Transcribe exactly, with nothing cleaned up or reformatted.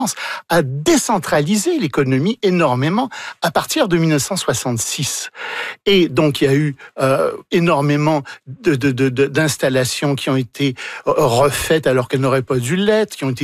a décentralisé l'économie énormément à partir de mille neuf cent soixante-six. Et donc, il y a eu euh, énormément de, de, de, de, d'installations qui ont été refaites alors qu'elles n'auraient pas dû l'être, qui ont été